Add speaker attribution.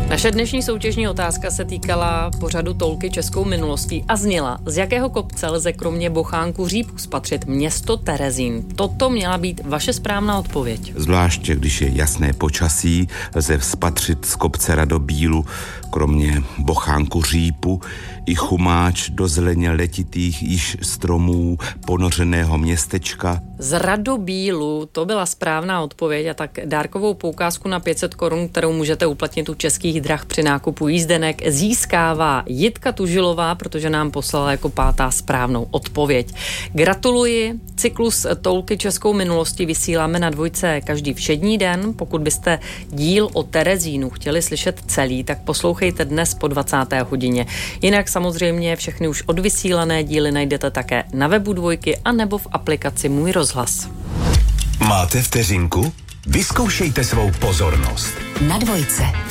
Speaker 1: Naše dnešní soutěžní otázka se týkala pořadu Toulky českou minulostí a zněla, z jakého kopce lze kromě bochánku Řípů spatřit město Terezín. Toto měla být vaše správná odpověď.
Speaker 2: Zvláště když je jasné počasí, lze spatřit z kopce Radobílu kromě bochánku Řípu i chumáč do zeleně letitých již stromů ponořeného městečka.
Speaker 1: Z Radobílu to byla správná odpověď a tak dárkovou poukázku na 500 korun, kterou můžete uplatnit u Českých drah při nákupu jízdenek, získává Jitka Tužilová, protože nám poslala jako 5. správnou odpověď. Gratuluji. Cyklus Toulky českou minulostí vysíláme na Dvojce každý všední den. Pokud byste díl o Terezínu chtěli slyšet celý, tak poslouchejte dnes po 20. hodině. Jinak samozřejmě všechny už odvysílané díly najdete také na webu Dvojky a nebo v aplikaci Můj rozhlas.
Speaker 3: Máte vteřinku? Vyzkoušejte svou pozornost.
Speaker 4: Na Dvojce.